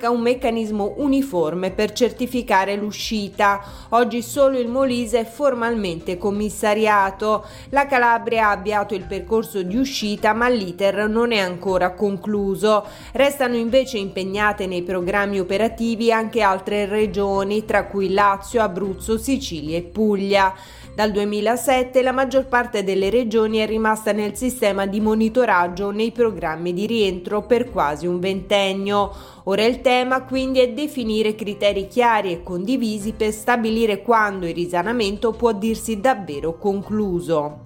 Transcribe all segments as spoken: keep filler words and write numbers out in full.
manca un meccanismo uniforme per certificare l'uscita. Oggi solo il Molise è formalmente commissariato. La Calabria ha avviato il percorso di uscita, ma l'iter non è ancora concluso. Restano invece impegnate nei programmi operativi anche altre regioni, tra cui Lazio, Abruzzo, Sicilia e Puglia. Dal duemilasette la maggior parte delle regioni è rimasta nel sistema di monitoraggio nei programmi di rientro per quasi un ventennio. Ora il tema quindi è definire criteri chiari e condivisi per stabilire quando il risanamento può dirsi davvero concluso.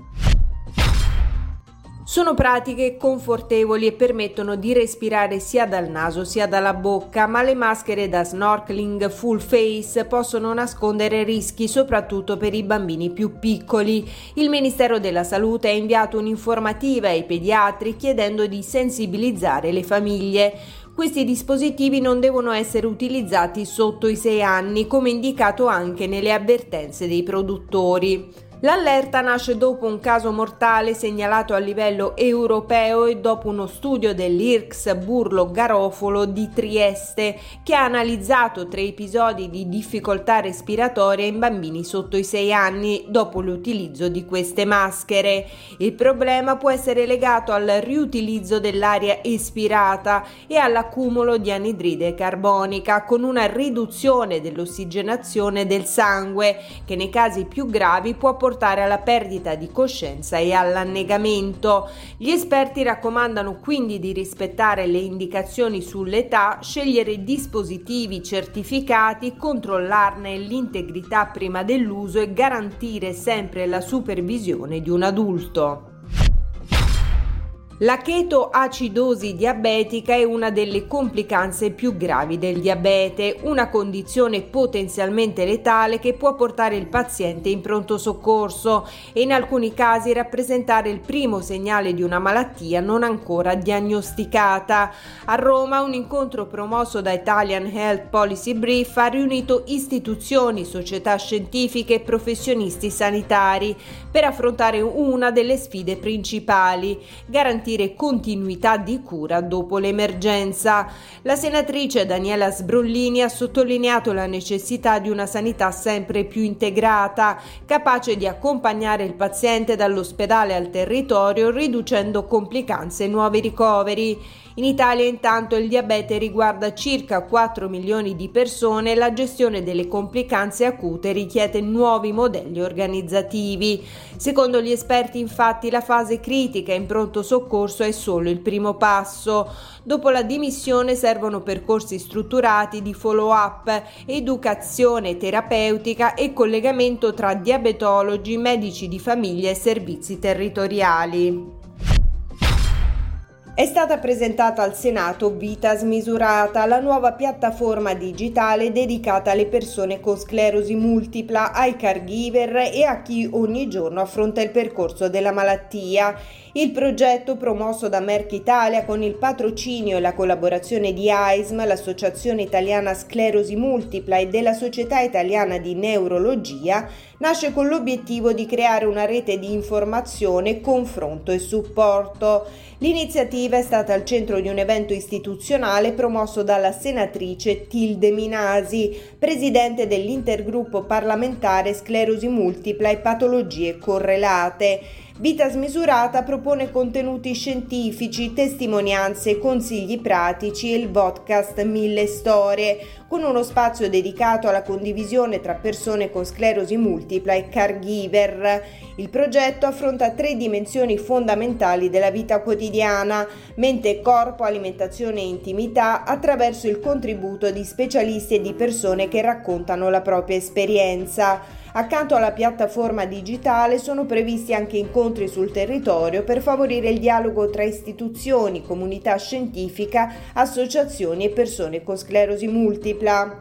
Sono pratiche confortevoli e permettono di respirare sia dal naso sia dalla bocca, ma le maschere da snorkeling full face possono nascondere rischi soprattutto per i bambini più piccoli. Il Ministero della Salute ha inviato un'informativa ai pediatri chiedendo di sensibilizzare le famiglie. Questi dispositivi non devono essere utilizzati sotto i sei anni, come indicato anche nelle avvertenze dei produttori. L'allerta nasce dopo un caso mortale segnalato a livello europeo e dopo uno studio dell'I R C S Burlo Garofalo di Trieste che ha analizzato tre episodi di difficoltà respiratoria in bambini sotto i sei anni dopo l'utilizzo di queste maschere. Il problema può essere legato al riutilizzo dell'aria espirata e all'accumulo di anidride carbonica, con una riduzione dell'ossigenazione del sangue che nei casi più gravi può portare portare alla perdita di coscienza e all'annegamento. Gli esperti raccomandano quindi di rispettare le indicazioni sull'età, scegliere dispositivi certificati, controllarne l'integrità prima dell'uso e garantire sempre la supervisione di un adulto. La chetoacidosi diabetica è una delle complicanze più gravi del diabete, una condizione potenzialmente letale che può portare il paziente in pronto soccorso e in alcuni casi rappresentare il primo segnale di una malattia non ancora diagnosticata. A Roma un incontro promosso da Italian Health Policy Brief ha riunito istituzioni, società scientifiche e professionisti sanitari per affrontare una delle sfide principali: garantire continuità di cura dopo l'emergenza. La senatrice Daniela Sbrollini ha sottolineato la necessità di una sanità sempre più integrata, capace di accompagnare il paziente dall'ospedale al territorio, riducendo complicanze e nuovi ricoveri. In Italia intanto il diabete riguarda circa quattro milioni di persone e la gestione delle complicanze acute richiede nuovi modelli organizzativi. Secondo gli esperti, infatti, la fase critica in pronto soccorso è solo il primo passo. Dopo la dimissione servono percorsi strutturati di follow-up, educazione terapeutica e collegamento tra diabetologi, medici di famiglia e servizi territoriali. È stata presentata al Senato Vita Smisurata, la nuova piattaforma digitale dedicata alle persone con sclerosi multipla, ai caregiver e a chi ogni giorno affronta il percorso della malattia. Il progetto, promosso da Merck Italia con il patrocinio e la collaborazione di A I S M, l'Associazione Italiana Sclerosi Multipla e della Società Italiana di Neurologia, nasce con l'obiettivo di creare una rete di informazione, confronto e supporto. L'iniziativa è stata al centro di un evento istituzionale promosso dalla senatrice Tilde Minasi, presidente dell'intergruppo parlamentare Sclerosi Multipla e patologie correlate. Vita Smisurata propone contenuti scientifici, testimonianze, consigli pratici e il podcast Mille Storie, con uno spazio dedicato alla condivisione tra persone con sclerosi multipla e caregiver. Il progetto affronta tre dimensioni fondamentali della vita quotidiana: mente e corpo, alimentazione e intimità, attraverso il contributo di specialisti e di persone che raccontano la propria esperienza. Accanto alla piattaforma digitale sono previsti anche incontri sul territorio per favorire il dialogo tra istituzioni, comunità scientifica, associazioni e persone con sclerosi multipla.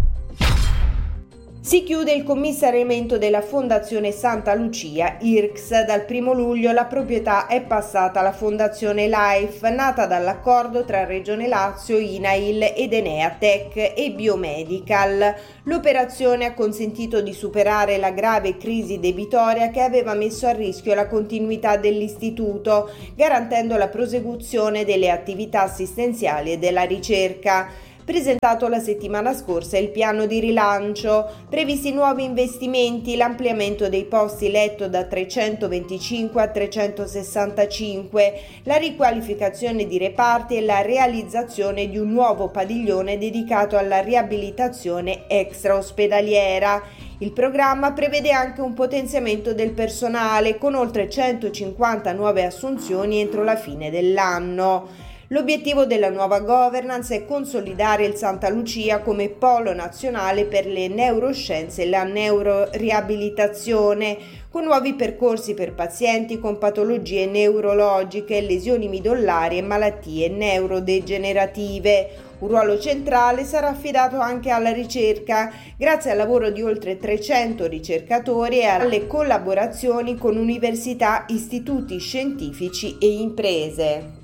Si chiude il commissariamento della Fondazione Santa Lucia I R C S. Dal primo luglio la proprietà è passata alla Fondazione Life, nata dall'accordo tra Regione Lazio, I N A I L ed Enea Tech e Biomedical. L'operazione ha consentito di superare la grave crisi debitoria che aveva messo a rischio la continuità dell'istituto, garantendo la prosecuzione delle attività assistenziali e della ricerca. presentato la settimana scorsa il piano di rilancio. Previsti nuovi investimenti, l'ampliamento dei posti letto da trecentoventicinque a trecentosessantacinque, la riqualificazione di reparti e la realizzazione di un nuovo padiglione dedicato alla riabilitazione extraospedaliera. Il programma prevede anche un potenziamento del personale con oltre centocinquanta nuove assunzioni entro la fine dell'anno. L'obiettivo della nuova governance è consolidare il Santa Lucia come polo nazionale per le neuroscienze e la neuroriabilitazione, con nuovi percorsi per pazienti con patologie neurologiche, lesioni midollari e malattie neurodegenerative. Un ruolo centrale sarà affidato anche alla ricerca, grazie al lavoro di oltre trecento ricercatori e alle collaborazioni con università, istituti scientifici e imprese.